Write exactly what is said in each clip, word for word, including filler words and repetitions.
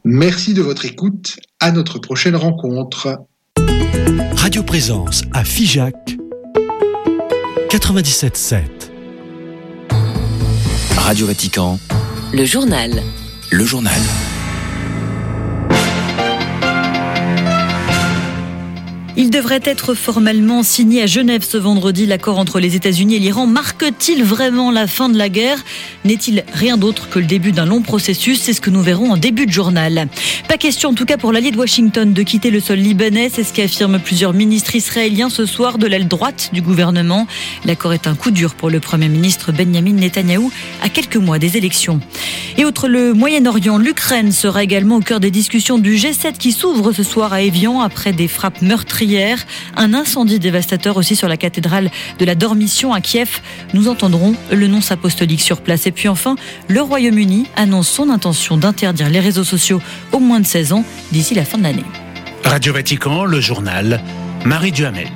Merci de votre écoute. À notre prochaine rencontre. Radio Présence à Figeac quatre-vingt-dix-sept sept. Radio Vatican. Le journal. Le journal. Il devrait être formellement signé à Genève ce vendredi. L'accord entre les États-Unis et l'Iran marque-t-il vraiment la fin de la guerre ? N'est-il rien d'autre que le début d'un long processus ? C'est ce que nous verrons en début de journal. Pas question, en tout cas pour l'allié de Washington, de quitter le sol libanais. C'est ce qu'affirment plusieurs ministres israéliens ce soir de l'aile droite du gouvernement. L'accord est un coup dur pour le Premier ministre Benyamin Netanyahou à quelques mois des élections. Et outre le Moyen-Orient, l'Ukraine sera également au cœur des discussions du G sept qui s'ouvre ce soir à Évian après des frappes meurtrières. Un incendie dévastateur aussi sur la cathédrale de la Dormition à Kiev. Nous entendrons le nonce apostolique sur place. Et puis enfin, le Royaume-Uni annonce son intention d'interdire les réseaux sociaux aux moins de seize ans d'ici la fin de l'année. Radio Vatican, le journal, Marie Duhamel.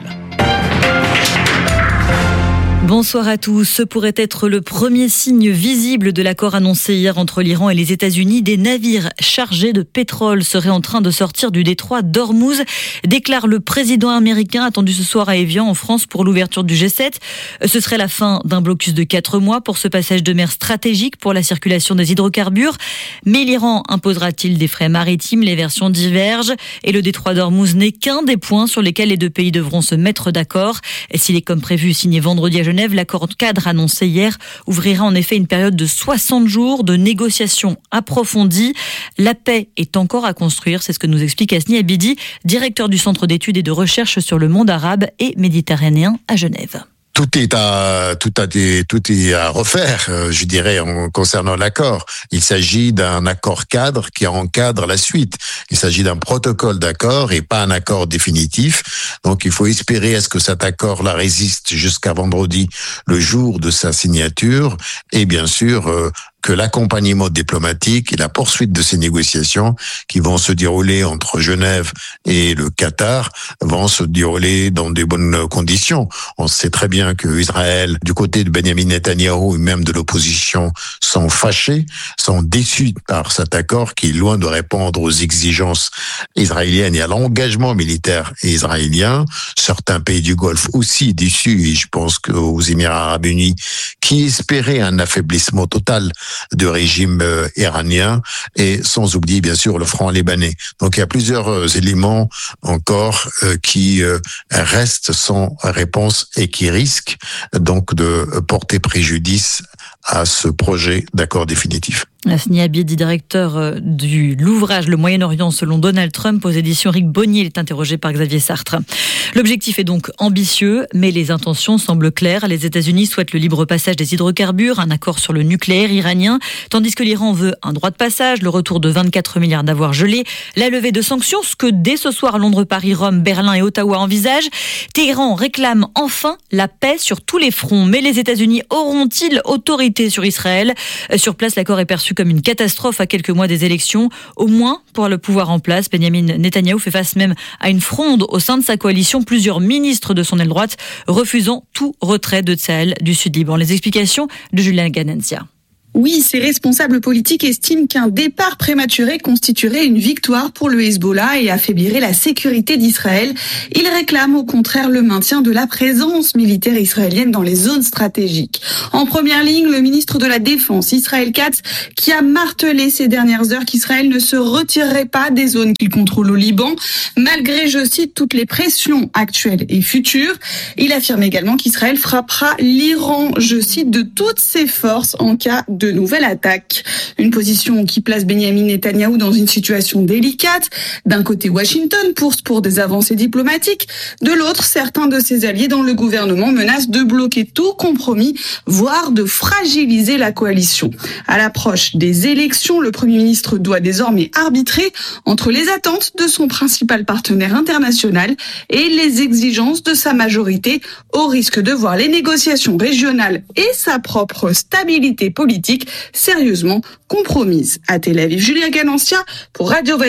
Bonsoir à tous. Ce pourrait être le premier signe visible de l'accord annoncé hier entre l'Iran et les États-Unis. Des navires chargés de pétrole seraient en train de sortir du détroit d'Ormuz, déclare le président américain attendu ce soir à Évian en France pour l'ouverture du G sept. Ce serait la fin d'un blocus de quatre mois pour ce passage de mer stratégique pour la circulation des hydrocarbures. Mais l'Iran imposera-t-il des frais maritimes ? Les versions divergent et le détroit d'Ormuz n'est qu'un des points sur lesquels les deux pays devront se mettre d'accord. Et s'il est comme prévu signé vendredi à Genève, l'accord cadre annoncé hier ouvrira en effet une période de soixante jours de négociations approfondies. La paix est encore à construire, c'est ce que nous explique Hasni Abidi, directeur du Centre d'études et de recherche sur le monde arabe et méditerranéen à Genève. Tout est à tout a des tout est à refaire, euh, je dirais, en concernant l'accord. Il s'agit d'un accord cadre qui encadre la suite. Il s'agit d'un protocole d'accord et pas un accord définitif. Donc, il faut espérer à ce que cet accord-là résiste jusqu'à vendredi, le jour de sa signature, et bien sûr euh, que l'accompagnement diplomatique et la poursuite de ces négociations qui vont se dérouler entre Genève et le Qatar vont se dérouler dans de bonnes conditions. On sait très bien que Israël, du côté de Benyamin Netanyahou et même de l'opposition, sont fâchés, sont déçus par cet accord qui est loin de répondre aux exigences israéliennes et à l'engagement militaire israélien. Certains pays du Golfe aussi déçus, et je pense qu'aux Émirats arabes unis, qui espéraient un affaiblissement total de régime euh, iranien, et sans oublier bien sûr le front libanais. Donc il y a plusieurs euh, éléments encore euh, qui euh, restent sans réponse et qui risquent donc de porter préjudice à ce projet d'accord définitif. Hasni Abidi, directeur de l'ouvrage Le Moyen-Orient selon Donald Trump aux éditions Rick Bonnier, il est interrogé par Xavier Sartre. L'objectif est donc ambitieux, mais les intentions semblent claires. Les États-Unis souhaitent le libre passage des hydrocarbures, un accord sur le nucléaire iranien, tandis que l'Iran veut un droit de passage, le retour de vingt-quatre milliards d'avoirs gelés, la levée de sanctions, ce que dès ce soir Londres, Paris, Rome, Berlin et Ottawa envisagent. Téhéran réclame enfin la paix sur tous les fronts, mais les États-Unis auront-ils autorité sur Israël ? Sur place, l'accord est perçu comme une catastrophe à quelques mois des élections, au moins pour le pouvoir en place. Benyamin Netanyahou fait face même à une fronde au sein de sa coalition, plusieurs ministres de son aile droite refusant tout retrait de Tsahal du Sud-Liban. Les explications de Julien Ganenzia. Oui, ces responsables politiques estiment qu'un départ prématuré constituerait une victoire pour le Hezbollah et affaiblirait la sécurité d'Israël. Ils réclament au contraire le maintien de la présence militaire israélienne dans les zones stratégiques. En première ligne, le ministre de la Défense, Israël Katz, qui a martelé ces dernières heures qu'Israël ne se retirerait pas des zones qu'il contrôle au Liban, malgré, je cite, toutes les pressions actuelles et futures. Il affirme également qu'Israël frappera l'Iran, je cite, de toutes ses forces en cas de de nouvelles attaques. Une position qui place Benyamin Netanyahou dans une situation délicate. D'un côté, Washington pousse pour des avancées diplomatiques. De l'autre, certains de ses alliés dans le gouvernement menacent de bloquer tout compromis, voire de fragiliser la coalition. À l'approche des élections, le Premier ministre doit désormais arbitrer entre les attentes de son principal partenaire international et les exigences de sa majorité, au risque de voir les négociations régionales et sa propre stabilité politique sérieusement compromise. À Tel Aviv, Julia Ganancia pour Radio Vatican.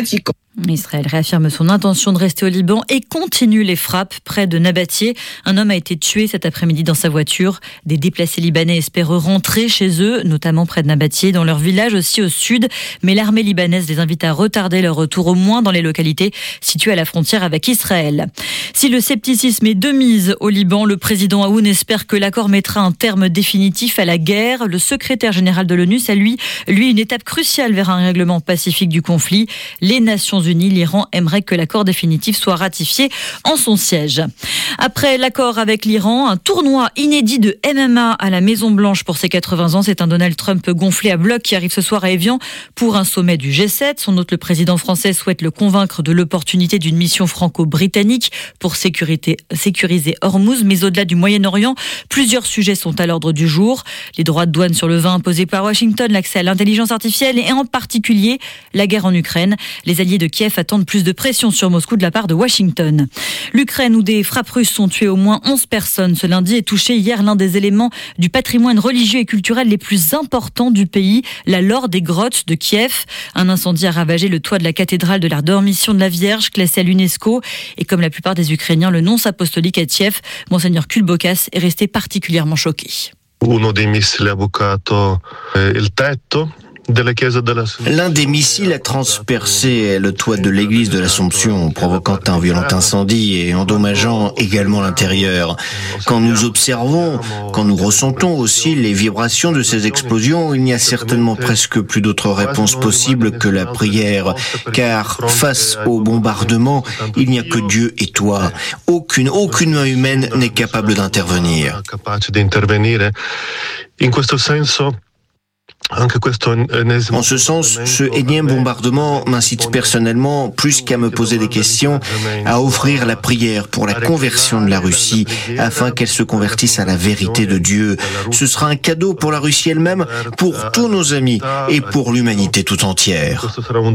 Israël réaffirme son intention de rester au Liban et continue les frappes près de Nabatieh. Un homme a été tué cet après-midi dans sa voiture. Des déplacés libanais espèrent rentrer chez eux, notamment près de Nabatieh, dans leur village aussi au sud. Mais l'armée libanaise les invite à retarder leur retour au moins dans les localités situées à la frontière avec Israël. Si le scepticisme est de mise au Liban, le président Aoun espère que l'accord mettra un terme définitif à la guerre. Le secrétaire général de l'ONU salue, lui, une étape cruciale vers un règlement pacifique du conflit. Les Nations Unies, l'Iran aimerait que l'accord définitif soit ratifié en son siège. Après l'accord avec l'Iran, un tournoi inédit de M M A à la Maison-Blanche pour ses quatre-vingts ans. C'est un Donald Trump gonflé à bloc qui arrive ce soir à Évian pour un sommet du G sept. Son hôte, le président français, souhaite le convaincre de l'opportunité d'une mission franco-britannique pour sécurité, sécuriser Hormuz. Mais au-delà du Moyen-Orient, plusieurs sujets sont à l'ordre du jour. Les droits de douane sur le vin imposés par Washington, l'accès à l'intelligence artificielle et en particulier la guerre en Ukraine. Les alliés de Kiev attendent plus de pression sur Moscou de la part de Washington. L'Ukraine, où des frappes russes ont tué au moins onze personnes ce lundi, est touché hier l'un des éléments du patrimoine religieux et culturel les plus importants du pays, la laure des grottes de Kiev. Un incendie a ravagé le toit de la cathédrale de la Dormition de la Vierge, classée à l'UNESCO. Et comme la plupart des Ukrainiens, le nonce apostolique à Kiev, Monseigneur Kulbokas, est resté particulièrement choqué. Uno dei missili ha bucato il tetto. L'un des missiles a transpercé le toit de l'église de l'Assomption, provoquant un violent incendie et endommageant également l'intérieur. Quand nous observons, quand nous ressentons aussi les vibrations de ces explosions, il n'y a certainement presque plus d'autre réponse possible que la prière. Car face au bombardement, il n'y a que Dieu et toi. Aucune, aucune main humaine n'est capable d'intervenir. En ce sens, ce énième bombardement m'incite personnellement, plus qu'à me poser des questions, à offrir la prière pour la conversion de la Russie, afin qu'elle se convertisse à la vérité de Dieu. Ce sera un cadeau pour la Russie elle-même, pour tous nos amis et pour l'humanité tout entière.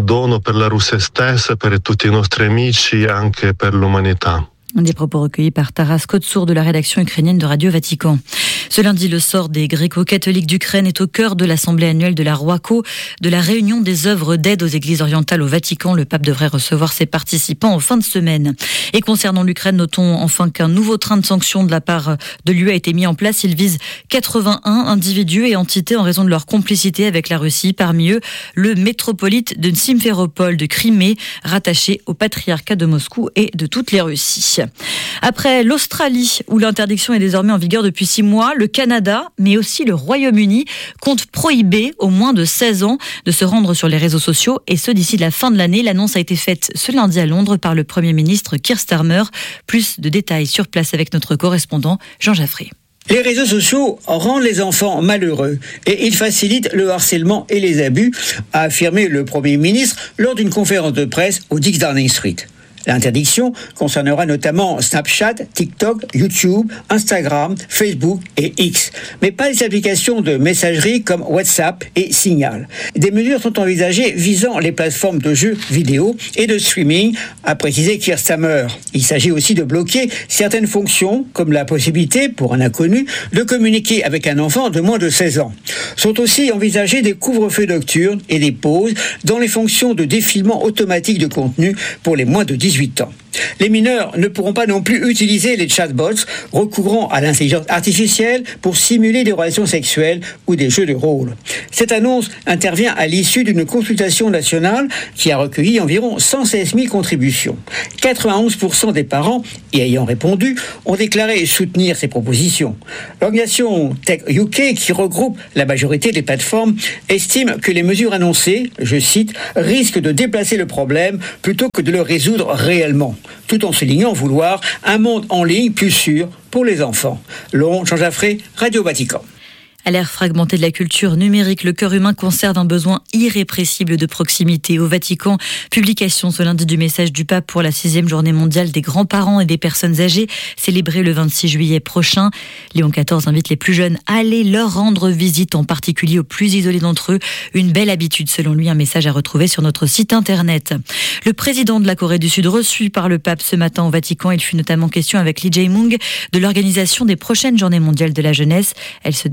Des propos recueillis par Taras Kotsour de la rédaction ukrainienne de Radio Vatican. Ce lundi, le sort des gréco-catholiques d'Ukraine est au cœur de l'assemblée annuelle de la Roaco, de la réunion des œuvres d'aide aux églises orientales au Vatican. Le pape devrait recevoir ses participants en fin de semaine. Et concernant l'Ukraine, notons enfin qu'un nouveau train de sanctions de la part de l'U E a été mis en place. Il vise quatre-vingt-un individus et entités en raison de leur complicité avec la Russie. Parmi eux, le métropolite de Simferopol de Crimée, rattaché au patriarcat de Moscou et de toutes les Russies. Après l'Australie, où l'interdiction est désormais en vigueur depuis six mois, le Canada, mais aussi le Royaume-Uni, compte prohiber aux moins de seize ans de se rendre sur les réseaux sociaux, et ce d'ici la fin de l'année. L'annonce a été faite ce lundi à Londres par le Premier ministre Keir Starmer. Plus de détails sur place avec notre correspondant Jean Jaffré. Les réseaux sociaux rendent les enfants malheureux et ils facilitent le harcèlement et les abus, a affirmé le Premier ministre lors d'une conférence de presse au dix Downing Street. L'interdiction concernera notamment Snapchat, TikTok, YouTube, Instagram, Facebook et X, mais pas les applications de messagerie comme WhatsApp et Signal. Des mesures sont envisagées visant les plateformes de jeux vidéo et de streaming, a précisé Keir Starmer. Il s'agit aussi de bloquer certaines fonctions, comme la possibilité pour un inconnu de communiquer avec un enfant de moins de seize ans. Sont aussi envisagés des couvre-feux nocturnes et des pauses dans les fonctions de défilement automatique de contenu pour les moins de dix-huit ans. Les mineurs ne pourront pas non plus utiliser les chatbots recourant à l'intelligence artificielle pour simuler des relations sexuelles ou des jeux de rôle. Cette annonce intervient à l'issue d'une consultation nationale qui a recueilli environ cent seize mille contributions. quatre-vingt-onze pour cent des parents y ayant répondu ont déclaré soutenir ces propositions. L'organisation Tech U K, qui regroupe la majorité des plateformes, estime que les mesures annoncées, je cite, risquent de déplacer le problème plutôt que de le résoudre réellement, tout en soulignant vouloir un monde en ligne plus sûr pour les enfants. Londres, Jean Jaffré, Radio Vatican. À l'ère fragmentée de la culture numérique, le cœur humain conserve un besoin irrépressible de proximité. Au Vatican, publication ce lundi du message du pape pour la sixième journée mondiale des grands-parents et des personnes âgées, célébrée le vingt-six juillet prochain. Léon quatorze invite les plus jeunes à aller leur rendre visite, en particulier aux plus isolés d'entre eux. Une belle habitude, selon lui, un message à retrouver sur notre site internet. Le président de la Corée du Sud, reçu par le pape ce matin au Vatican, il fut notamment question avec Lee Jae-myung de l'organisation des prochaines journées mondiales de la jeunesse. Elles se dérouleront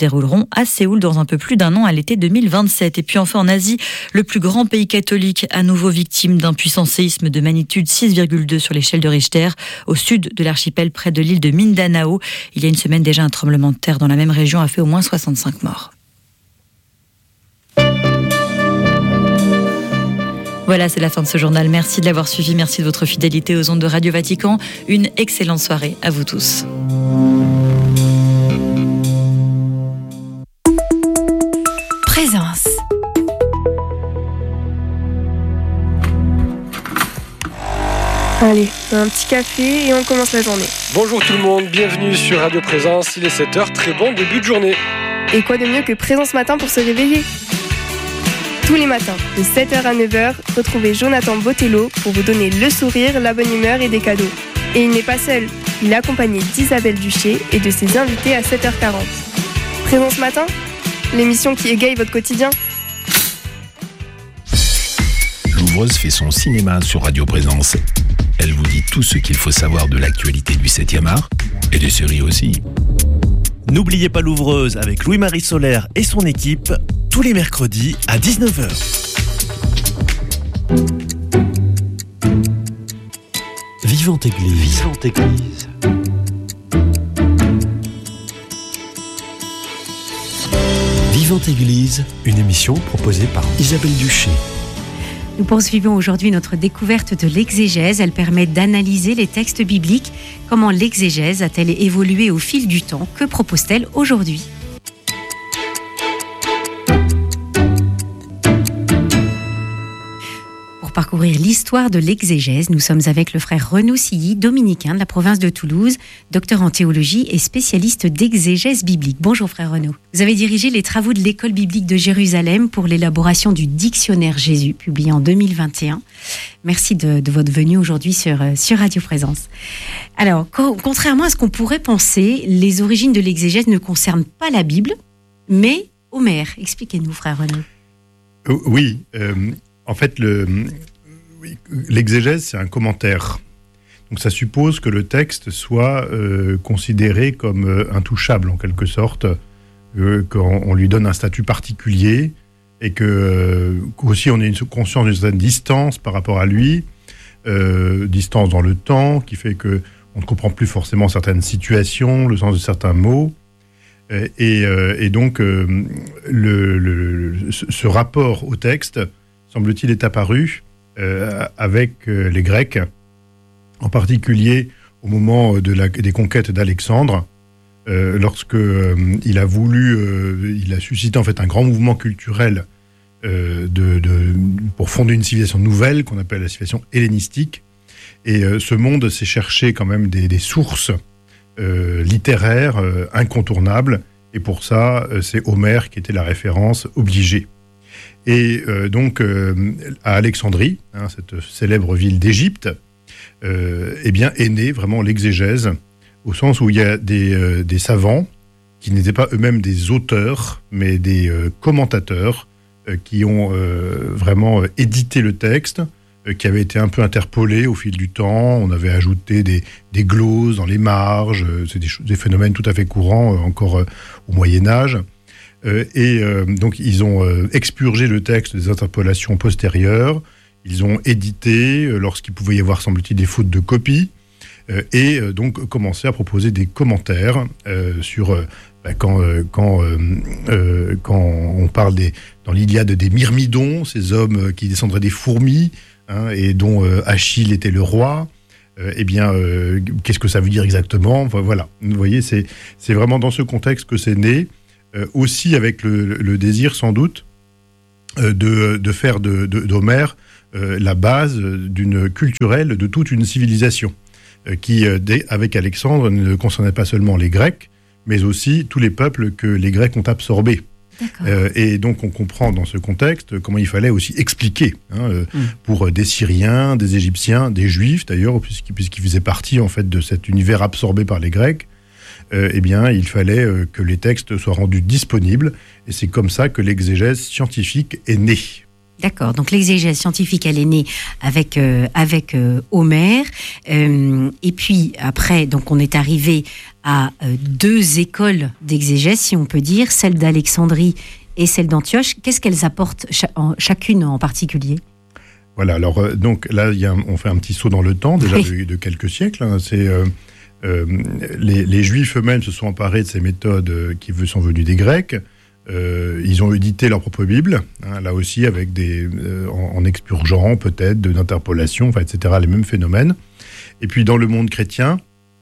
seront à Séoul dans un peu plus d'un an à l'été deux mille vingt-sept. Et puis enfin en Asie, le plus grand pays catholique à nouveau victime d'un puissant séisme de magnitude six virgule deux sur l'échelle de Richter, au sud de l'archipel près de l'île de Mindanao. Il y a une semaine déjà, un tremblement de terre dans la même région a fait au moins soixante-cinq morts. Voilà, c'est la fin de ce journal. Merci de l'avoir suivi. Merci de votre fidélité aux ondes de Radio Vatican. Une excellente soirée à vous tous. Présence. Allez, un petit café et on commence la journée. Bonjour tout le monde, bienvenue sur Radio Présence. Il est sept heures, très bon début de journée. Et quoi de mieux que Présence Matin pour se réveiller ? Tous les matins, de sept heures à neuf heures, retrouvez Jonathan Botello pour vous donner le sourire, la bonne humeur et des cadeaux. Et il n'est pas seul, il est accompagné d'Isabelle Duché et de ses invités à sept heures quarante. Présence Matin, l'émission qui égaye votre quotidien. L'ouvreuse fait son cinéma sur Radio Présence. Elle vous dit tout ce qu'il faut savoir de l'actualité du septième art et des séries aussi. N'oubliez pas l'ouvreuse avec Louis-Marie Solaire et son équipe, tous les mercredis à dix-neuf heures. Vivante Église. Vivante Église. Vivante Église, une émission proposée par Isabelle Duché. Nous poursuivons aujourd'hui notre découverte de l'exégèse. Elle permet d'analyser les textes bibliques. Comment l'exégèse a-t-elle évolué au fil du temps ? Que propose-t-elle aujourd'hui ? Pour parcourir l'histoire de l'exégèse, nous sommes avec le frère Renaud Silly, dominicain de la province de Toulouse, docteur en théologie et spécialiste d'exégèse biblique. Bonjour frère Renaud. Vous avez dirigé les travaux de l'école biblique de Jérusalem pour l'élaboration du dictionnaire Jésus, publié en deux mille vingt et un. Merci de, de votre venue aujourd'hui sur, sur Radio Présence. Alors, co- contrairement à ce qu'on pourrait penser, les origines de l'exégèse ne concernent pas la Bible, mais Homère. Expliquez-nous, frère Renaud. Euh, oui, euh, en fait, le, l'exégèse, c'est un commentaire. Donc ça suppose que le texte soit euh, considéré comme euh, intouchable, en quelque sorte, euh, qu'on on lui donne un statut particulier, et que euh, aussi on ait une conscience d'une certaine distance par rapport à lui, euh, distance dans le temps, qui fait que on ne comprend plus forcément certaines situations, le sens de certains mots, euh, et, euh, et donc euh, le, le, ce rapport au texte, semble-t-il, est apparu euh, avec euh, les Grecs, en particulier au moment de la, des conquêtes d'Alexandre, euh, lorsque euh, il a voulu, euh, il a suscité en fait un grand mouvement culturel euh, de, de, pour fonder une civilisation nouvelle qu'on appelle la civilisation hellénistique. Et euh, ce monde s'est cherché quand même des, des sources euh, littéraires euh, incontournables. Et pour ça, euh, c'est Homère qui était la référence obligée. Et euh, donc, euh, à Alexandrie, hein, cette célèbre ville d'Égypte, euh, eh bien, est née vraiment l'exégèse, au sens où il y a des, euh, des savants qui n'étaient pas eux-mêmes des auteurs, mais des euh, commentateurs euh, qui ont euh, vraiment euh, édité le texte, euh, qui avait été un peu interpolé au fil du temps. On avait ajouté des, des gloses dans les marges. Euh, c'est des, des phénomènes tout à fait courants, euh, encore euh, au Moyen-Âge. Euh, et euh, donc, ils ont euh, expurgé le texte des interpolations postérieures. Ils ont édité euh, lorsqu'il pouvait y avoir, semble-t-il, des fautes de copie. Euh, et euh, donc, commencé à proposer des commentaires euh, sur... Euh, bah, quand, euh, quand, euh, euh, quand on parle des, dans l'Iliade des Myrmidons, ces hommes qui descendraient des fourmis, hein, et dont euh, Achille était le roi, euh, eh bien, euh, qu'est-ce que ça veut dire exactement ? Enfin, voilà, vous voyez, c'est, c'est vraiment dans ce contexte que c'est né. Euh, aussi avec le, le désir sans doute euh, de, de faire de, de, d'Homère euh, la base d'une culturelle de toute une civilisation euh, qui, euh, dès, avec Alexandre, ne concernait pas seulement les Grecs, mais aussi tous les peuples que les Grecs ont absorbés. Euh, et donc on comprend dans ce contexte comment il fallait aussi expliquer hein, euh, mmh. pour des Syriens, des Égyptiens, des Juifs d'ailleurs, puisqu'ils, puisqu'ils faisaient partie en fait de cet univers absorbé par les Grecs. Euh, eh bien, il fallait euh, que les textes soient rendus disponibles, et c'est comme ça que l'exégèse scientifique est née. D'accord, donc l'exégèse scientifique, elle est née avec, euh, avec euh, Homère. Euh, et puis après, donc on est arrivé à euh, deux écoles d'exégèse, si on peut dire, celle d'Alexandrie et celle d'Antioche. Qu'est-ce qu'elles apportent cha- en, chacune en particulier ? Voilà, alors euh, donc là, il y a un, on fait un petit saut dans le temps, déjà oui. de, de quelques siècles. Hein, c'est, euh, euh, les, les Juifs eux-mêmes se sont emparés de ces méthodes euh, qui sont venues des Grecs. Euh, ils ont édité leur propre Bible, hein, là aussi avec des, euh, en, en expurgeant peut-être d'interpolation, enfin, et cetera, les mêmes phénomènes. Et puis dans le monde chrétien,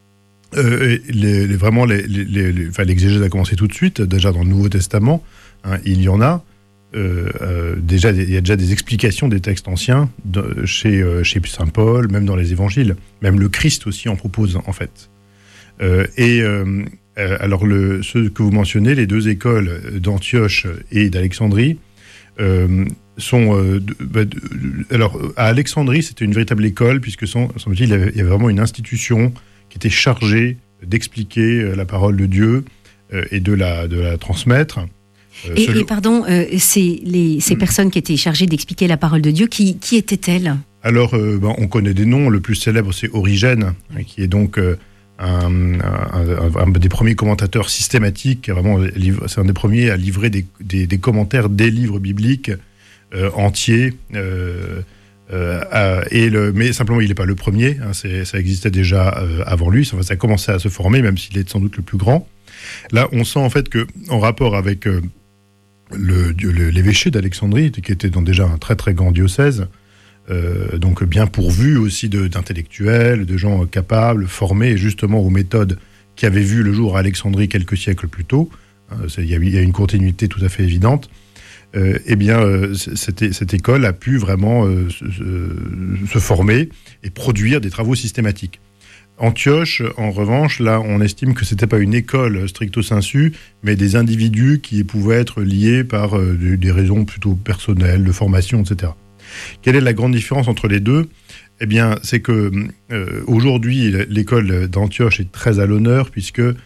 euh, les, les, vraiment les, les, les, enfin, l'exégèse a commencé tout de suite, déjà dans le Nouveau Testament, hein, il y en a. Euh, euh, déjà, il y a déjà des explications des textes anciens de, chez, euh, chez Saint Paul, même dans les évangiles. Même le Christ aussi en propose, en fait. Euh, et... Euh, Euh, alors, le, ceux que vous mentionnez, les deux écoles d'Antioche et d'Alexandrie, euh, sont... Euh, de, bah, de, alors, à Alexandrie, c'était une véritable école, puisque, semble-t-il, il y avait, il y avait vraiment une institution qui était chargée d'expliquer la parole de Dieu euh, et de la, de la transmettre. Euh, et, et pardon, euh, ces, les, ces mmh. personnes qui étaient chargées d'expliquer la parole de Dieu, qui, qui étaient-elles ? Alors, euh, ben, on connaît des noms. Le plus célèbre, c'est Origène, hein, qui est donc... Euh, Un, un, un des premiers commentateurs systématiques, vraiment, c'est un des premiers à livrer des, des, des commentaires des livres bibliques euh, entiers. Euh, euh, à, et le, mais simplement, il n'est pas le premier. Hein, c'est, ça existait déjà euh, avant lui. Enfin, ça a commencé à se former, même s'il est sans doute le plus grand. Là, on sent en fait que, en rapport avec euh, le, le, l'évêché d'Alexandrie, qui était dans déjà un très très grand diocèse. Euh, donc bien pourvu aussi de, d'intellectuels, de gens capables, formés justement aux méthodes qui avaient vu le jour à Alexandrie quelques siècles plus tôt. Il y, y a une continuité tout à fait évidente. Euh, eh bien, euh, cette, cette école a pu vraiment euh, se, se former et produire des travaux systématiques. Antioche, en revanche, là, on estime que c'était pas une école stricto sensu, mais des individus qui pouvaient être liés par euh, des, des raisons plutôt personnelles, de formation, et cetera. Quelle est la grande différence entre les deux ? Eh bien, c'est que euh, aujourd'hui, l'école d'Antioche est très à l'honneur, puisque euh,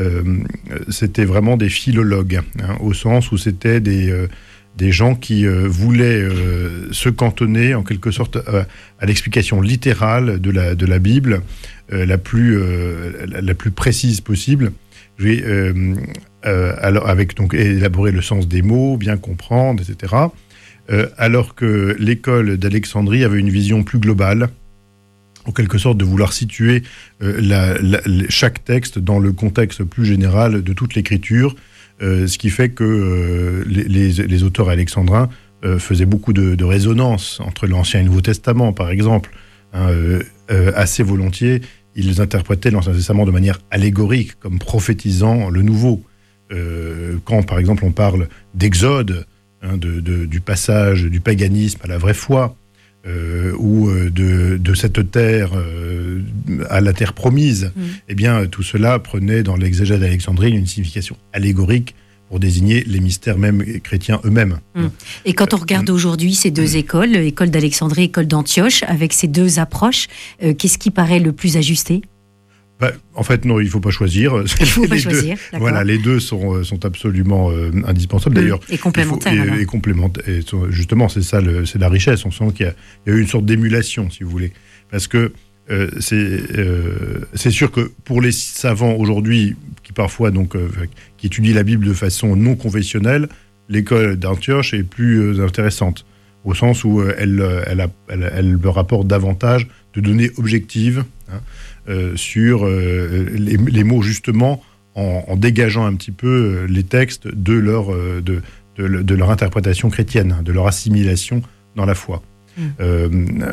c'était vraiment des philologues, hein, au sens où c'était des, euh, des gens qui euh, voulaient euh, se cantonner, en quelque sorte, euh, à l'explication littérale de la, de la Bible, euh, la, plus, euh, la, la plus précise possible. J'ai, euh, euh, alors, avec donc élaborer le sens des mots, bien comprendre, et cetera. Euh, alors que l'école d'Alexandrie avait une vision plus globale, en quelque sorte de vouloir situer euh, la, la, chaque texte dans le contexte plus général de toute l'écriture, euh, ce qui fait que euh, les, les, les auteurs alexandrins euh, faisaient beaucoup de, de résonance entre l'Ancien et le Nouveau Testament, par exemple. Hein, euh, euh, assez volontiers, ils interprétaient l'Ancien Testament de manière allégorique, comme prophétisant le Nouveau. Euh, quand, par exemple, on parle d'Exode, De, de, du passage du paganisme à la vraie foi, euh, ou de, de cette terre euh, à la terre promise, mmh. eh bien, tout cela prenait dans l'exégèse d'Alexandrie une signification allégorique pour désigner les mystères même chrétiens eux-mêmes. Mmh. Et quand on regarde euh, aujourd'hui ces deux mmh. écoles, école d'Alexandrie, école d'Antioche, avec ces deux approches, euh, qu'est-ce qui paraît le plus ajusté ? Bah, en fait, non, il ne faut pas choisir. Il faut pas les choisir, deux, voilà, les deux sont, sont absolument euh, indispensables. D'ailleurs, et complémentaires. Il faut, et, et complémentaires. Et justement, c'est ça, le, c'est la richesse. On sent qu'il y a, il y a eu une sorte d'émulation, si vous voulez. Parce que euh, c'est, euh, c'est sûr que pour les savants aujourd'hui, qui parfois donc, euh, qui étudient la Bible de façon non conventionnelle, l'école d'Antioche est plus euh, intéressante, au sens où euh, elle, elle, a, elle, elle leur apporte davantage de données objectives, hein, Euh, sur euh, les, les mots justement en, en dégageant un petit peu euh, les textes de leur, euh, de, de, de leur interprétation chrétienne, de leur assimilation dans la foi. Mmh. Euh,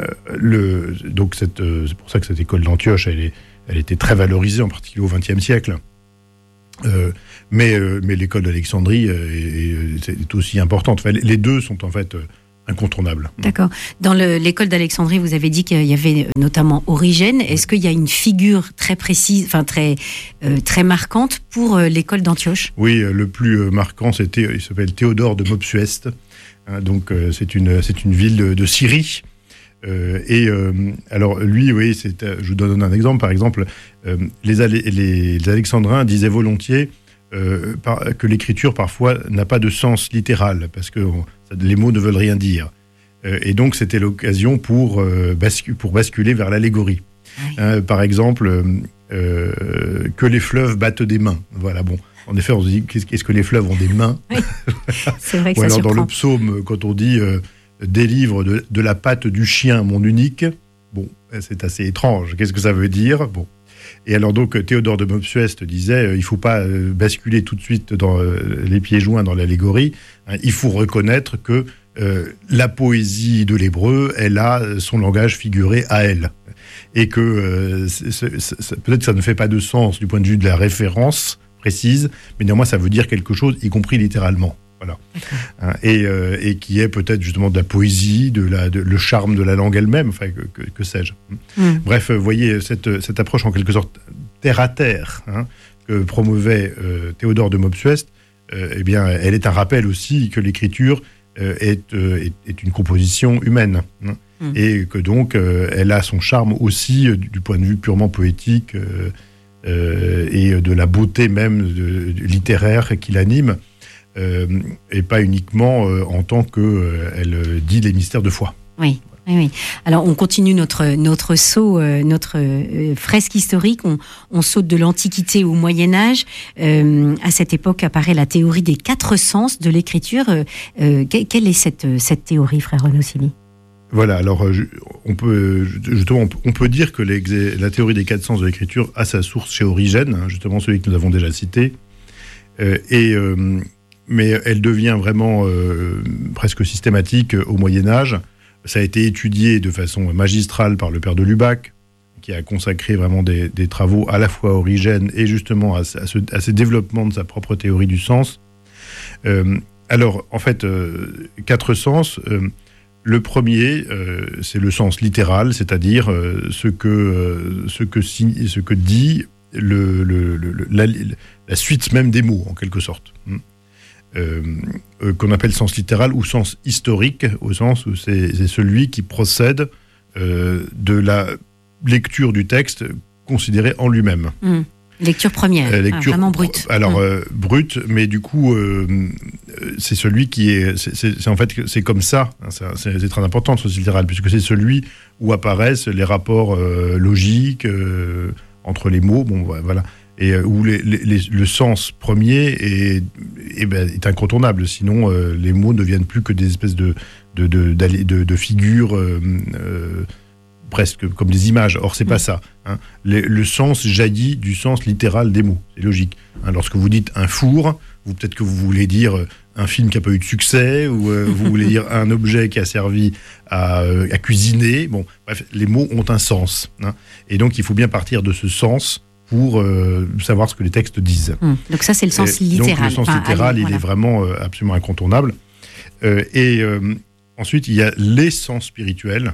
le, donc cette, euh, c'est pour ça que cette école d'Antioche, elle, est, elle était très valorisée, en particulier au vingtième siècle. Euh, mais, euh, mais l'école d'Alexandrie euh, est, est aussi importante. Enfin, les deux sont en fait... Euh, incontournable. D'accord. Dans le, l'école d'Alexandrie, vous avez dit qu'il y avait notamment Origène. Est-ce qu'il y a une figure très précise, enfin très, euh, très marquante pour euh, l'école d'Antioche ? Oui, le plus marquant, c'était, il s'appelle Théodore de Mopsueste. Hein, donc euh, c'est une, c'est une ville de, de Syrie. Euh, et euh, alors lui, oui, c'est, je vous donne un exemple. Par exemple, euh, les, les, les Alexandrins disaient volontiers euh, par, que l'écriture parfois n'a pas de sens littéral parce que on, les mots ne veulent rien dire. Euh, et donc, c'était l'occasion pour, euh, bascu- pour basculer vers l'allégorie. Oui. Euh, par exemple, euh, que les fleuves battent des mains. Voilà, bon. En effet, on se dit, est-ce que les fleuves ont des mains? Oui. C'est vrai que Ou ça alors, surprend. dans le psaume, quand on dit euh, « délivre de, de la patte du chien, mon unique », bon, c'est assez étrange. Qu'est-ce que ça veut dire? Bon. Et alors donc Théodore de Mopsueste disait euh, il ne faut pas euh, basculer tout de suite dans euh, les pieds joints dans l'allégorie. Hein, il faut reconnaître que euh, la poésie de l'hébreu, elle a son langage figuré à elle. Et que euh, c'est, c'est, c'est, peut-être que ça ne fait pas de sens du point de vue de la référence précise, mais néanmoins ça veut dire quelque chose, y compris littéralement. Voilà. Hein, et, euh, et qui est peut-être justement de la poésie, de la, de, le charme de la langue elle-même, enfin, que, que, que sais-je. Mm. Bref, vous voyez, cette, cette approche en quelque sorte terre à terre, hein, que promouvait euh, Théodore de Mopsueste, euh, eh bien, elle est un rappel aussi que l'écriture euh, est, euh, est, est une composition humaine. Hein, mm. Et que donc, euh, elle a son charme aussi euh, du, du point de vue purement poétique euh, euh, et de la beauté même de, de, littéraire qui l'anime. Euh, et pas uniquement euh, en tant qu'elle euh, dit les mystères de foi. Oui. Oui, oui. Alors, on continue notre, notre saut, euh, notre euh, fresque historique. On, on saute de l'Antiquité au Moyen-Âge. Euh, à cette époque apparaît la théorie des quatre sens de l'écriture. Euh, euh, quelle est cette, cette théorie, frère Renaud-Silly ? Voilà, alors on peut, justement, on peut dire que la théorie des quatre sens de l'écriture a sa source chez Origène, hein, justement celui que nous avons déjà cité. Euh, et. Euh, mais elle devient vraiment euh, presque systématique au Moyen-Âge. Ça a été étudié de façon magistrale par le père de Lubac, qui a consacré vraiment des, des travaux à la fois à Origène et justement à, à, ce, à ces développements de sa propre théorie du sens. Euh, alors, en fait, euh, quatre sens. Euh, le premier, euh, c'est le sens littéral, c'est-à-dire euh, ce, que, euh, ce, que, ce que dit le, le, le, la, la suite même des mots, en quelque sorte. Euh, euh, qu'on appelle sens littéral ou sens historique, au sens où c'est, c'est celui qui procède euh, de la lecture du texte considéré en lui-même. Mmh. Lecture première, euh, lecture, ah, vraiment brute. Alors, mmh. euh, brute, mais du coup, euh, c'est celui qui est... C'est, c'est, c'est en fait, c'est comme ça, hein, c'est, c'est très important, le sens littéral, puisque c'est celui où apparaissent les rapports euh, logiques euh, entre les mots, bon, voilà, et euh, où les, les, les, le sens premier est, est, ben, est incontournable, sinon euh, les mots ne deviennent plus que des espèces de, de, de, de, de, de figures euh, euh, presque comme des images. Or, c'est mmh. pas ça. Hein. Le, le sens jaillit du sens littéral des mots, c'est logique. Hein, lorsque vous dites un four, vous, peut-être que vous voulez dire un film qui n'a pas eu de succès, ou euh, vous voulez dire un objet qui a servi à, euh, à cuisiner. Bon, bref, les mots ont un sens. Hein. Et donc, il faut bien partir de ce sens pour euh, savoir ce que les textes disent. Hum, donc ça, c'est le sens et littéral. Donc le sens enfin, littéral, allez, il voilà. est vraiment euh, absolument incontournable. Euh, et euh, ensuite, il y a les sens spirituels,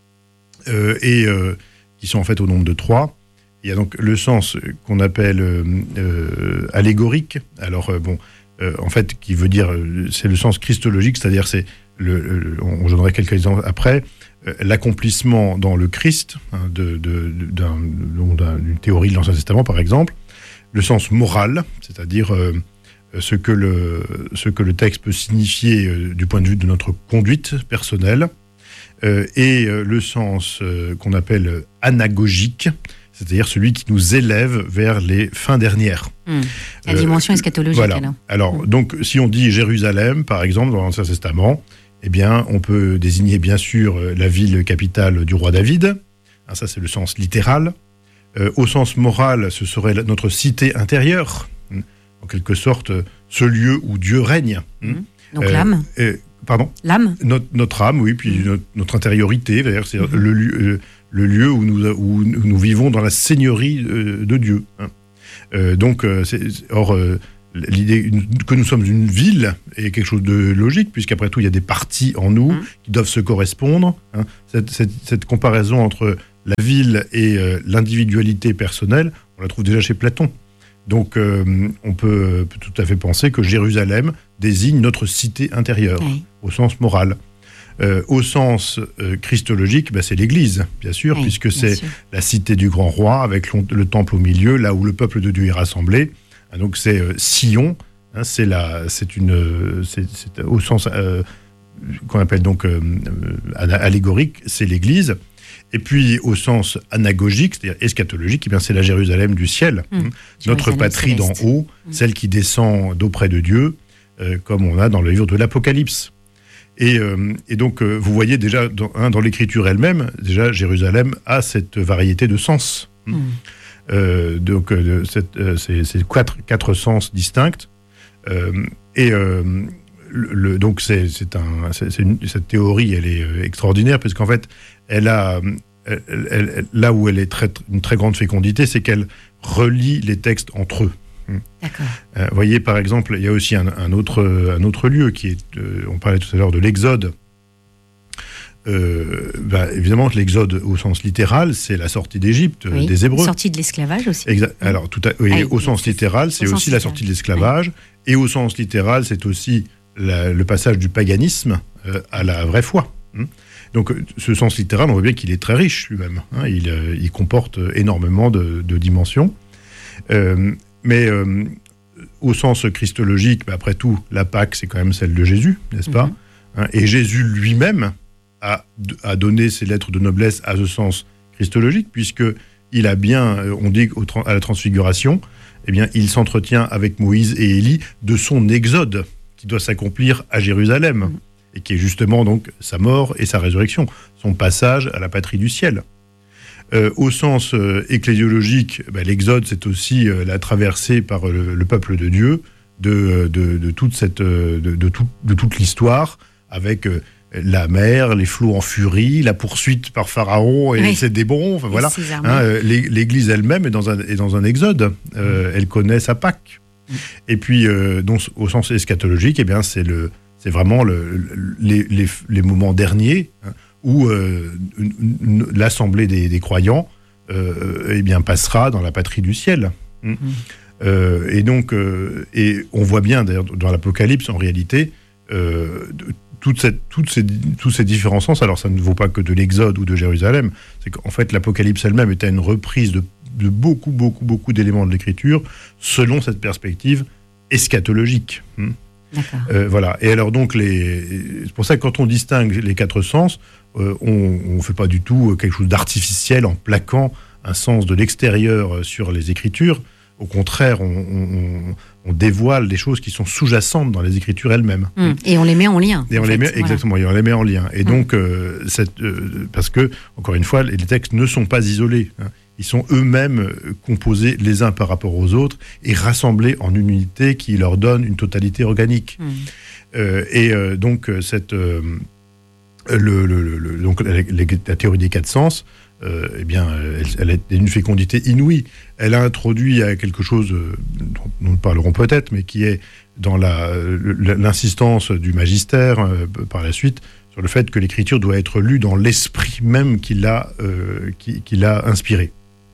euh, et euh, qui sont en fait au nombre de trois. Il y a donc le sens qu'on appelle euh, euh, allégorique. Alors, euh, bon, euh, en fait, qui veut dire, c'est le sens christologique, c'est-à-dire, c'est le, le, on donnerait quelques exemples après, euh, l'accomplissement dans le Christ, hein, de, de, d'un, d'un, d'une théorie de l'Ancien Testament, par exemple. Le sens moral, c'est-à-dire euh, ce, que le, ce que le texte peut signifier euh, du point de vue de notre conduite personnelle. Euh, et euh, le sens euh, qu'on appelle anagogique, c'est-à-dire celui qui nous élève vers les fins dernières. Mmh. La dimension euh, eschatologique. Voilà. Alors, alors mmh. donc, si on dit Jérusalem, par exemple, dans l'Ancien Testament, eh bien, on peut désigner, bien sûr, la ville capitale du roi David. Ah, ça, c'est le sens littéral. Euh, au sens moral, ce serait notre cité intérieure. En quelque sorte, ce lieu où Dieu règne. Mmh. Donc, euh, l'âme. Euh, pardon ? L'âme. Notre, notre âme, oui, puis mmh. notre, notre intériorité, c'est-à-dire, c'est mmh. le lieu... Euh, le lieu où nous, où nous vivons dans la seigneurie euh, de Dieu. Hein. Euh, donc, euh, c'est, or, euh, l'idée que nous sommes une ville est quelque chose de logique, puisqu'après tout, il y a des parties en nous mmh. qui doivent se correspondre. Hein. Cette, cette, cette comparaison entre la ville et euh, l'individualité personnelle, on la trouve déjà chez Platon. Donc, euh, on peut, peut tout à fait penser que Jérusalem désigne notre cité intérieure, oui. au sens moral. Euh, au sens euh, christologique, bah, c'est l'Église, bien sûr, oui, puisque bien c'est sûr. La cité du grand roi, avec le, le temple au milieu, là où le peuple de Dieu est rassemblé. Ah, donc c'est euh, Sion, hein, c'est, la, c'est, une, c'est, c'est au sens euh, qu'on appelle donc euh, allégorique, c'est l'Église. Et puis, au sens anagogique, c'est-à-dire eschatologique, eh bien, c'est la Jérusalem du ciel, mmh. notre Jérusalem patrie céleste. D'en haut, mmh. celle qui descend d'auprès de Dieu, euh, comme on a dans le livre de l'Apocalypse. Et, euh, et donc, euh, vous voyez déjà, dans, hein, dans l'écriture elle-même, déjà, Jérusalem a cette variété de sens. Mmh. Euh, donc, euh, cette, euh, c'est, c'est quatre, quatre sens distincts. Euh, et euh, le, le, donc, c'est, c'est un, c'est, c'est une, cette théorie, elle est euh, extraordinaire, parce qu'en fait, elle a, elle, elle, elle, là où elle est très, une très grande fécondité, c'est qu'elle relie les textes entre eux. D'accord. Euh, vous voyez, par exemple, il y a aussi un, un, autre, un autre lieu qui est, euh, on parlait tout à l'heure de l'Exode. Euh, bah, évidemment, l'Exode au sens littéral, c'est la sortie d'Égypte, oui, des Hébreux. Sortie de l'esclavage aussi. Exact. Alors, tout à, oui, ah, au sens littéral, c'est aussi la sortie de l'esclavage. Oui. Et au sens littéral, c'est aussi la, le passage du paganisme euh, à la vraie foi. Hein. Donc, ce sens littéral, on voit bien qu'il est très riche lui-même. Hein. Il, euh, il comporte énormément de, de dimensions. Euh, mais euh, au sens christologique, bah, après tout, la Pâque, c'est quand même celle de Jésus, n'est-ce pas ? Mm-hmm. Hein, et Jésus lui-même a, a donné ses lettres de noblesse à ce sens christologique, puisqu'il a bien, on dit au, à la transfiguration, eh bien, il s'entretient avec Moïse et Élie de son exode qui doit s'accomplir à Jérusalem. Mm-hmm. Et qui est justement donc sa mort et sa résurrection, son passage à la patrie du ciel. Euh, au sens euh, ecclésiologique, bah, l'Exode, c'est aussi euh, la traversée par le, le peuple de Dieu de, de, de, toute, cette, de, de, tout, de toute l'histoire, avec euh, la mer, les flots en furie, la poursuite par Pharaon et oui. ses démons. Enfin, voilà. Hein, euh, l'Église elle-même est dans un, est dans un Exode. Euh, mmh. Elle connaît sa Pâque. Mmh. Et puis, euh, donc, au sens eschatologique, eh bien, c'est le... C'est vraiment le, le, les, les, les moments derniers hein, où euh, une, une, l'assemblée des, des croyants euh, eh bien, passera dans la patrie du ciel. Mmh. Euh, et donc, euh, et on voit bien d'ailleurs dans l'Apocalypse, en réalité, euh, toute cette, toutes ces, tous ces différents sens. Alors, ça ne vaut pas que de l'Exode ou de Jérusalem. C'est qu'en fait, l'Apocalypse elle-même était une reprise de, de beaucoup, beaucoup, beaucoup d'éléments de l'Écriture selon cette perspective eschatologique. Mmh. Euh, voilà. Et alors donc, les... c'est pour ça que quand on distingue les quatre sens, euh, on ne fait pas du tout quelque chose d'artificiel en plaquant un sens de l'extérieur sur les Écritures. Au contraire, on, on, on dévoile des choses qui sont sous-jacentes dans les Écritures elles-mêmes. Mmh. Et on les met en lien. Et on les met, voilà. Exactement, et on les met en lien. Et mmh. donc, euh, cette, euh, parce que, encore une fois, les textes ne sont pas isolés. Hein. Ils sont eux-mêmes composés les uns par rapport aux autres et rassemblés en une unité qui leur donne une totalité organique. Mmh. Euh, et euh, donc, cette, euh, le, le, le, donc la, la théorie des quatre sens, euh, eh bien, elle, elle est d'une fécondité inouïe. Elle a introduit quelque chose dont nous parlerons peut-être, mais qui est dans la, l'insistance du magistère euh, par la suite sur le fait que l'écriture doit être lue dans l'esprit même qui l'a, euh, qui, qui l'a inspiré.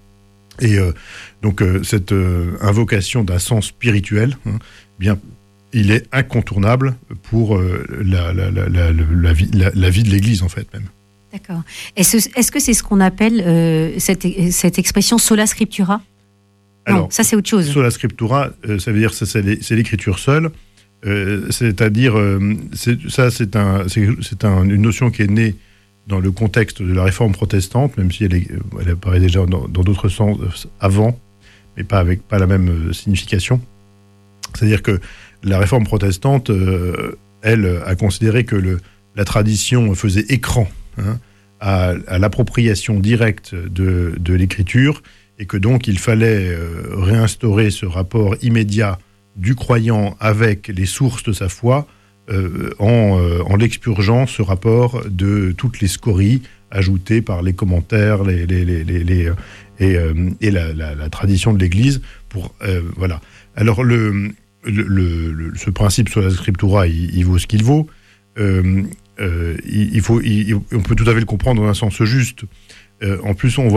Et euh, donc, euh, cette euh, invocation d'un sens spirituel, hein, bien, il est incontournable pour euh, la, la, la, la, la, vie, la, la vie de l'Église, en fait, même. D'accord. Est-ce, est-ce que c'est ce qu'on appelle euh, cette, cette expression sola scriptura ? Alors, non, ça, c'est autre chose. Sola scriptura, euh, ça veut dire que c'est, c'est l'écriture seule. Euh, c'est-à-dire, euh, c'est, ça, c'est, un, c'est, c'est un, une notion qui est née dans le contexte de la réforme protestante, même si elle, est, elle apparaît déjà dans, dans d'autres sens avant, mais pas avec pas la même signification. C'est-à-dire que la réforme protestante, euh, elle, a considéré que le, la tradition faisait écran hein, à, à l'appropriation directe de, de l'écriture, et que donc il fallait euh, réinstaurer ce rapport immédiat du croyant avec les sources de sa foi, Euh, en, euh, en l'expurgeant ce rapport de toutes les scories ajoutées par les commentaires les, les, les, les, les, et, euh, et la, la, la tradition de l'Église. Pour, euh, voilà. Alors, le, le, le, ce principe sur la scriptura, il, il vaut ce qu'il vaut. Euh, euh, il, il faut, il, on peut tout à fait le comprendre dans un sens juste. Euh, en plus, on voit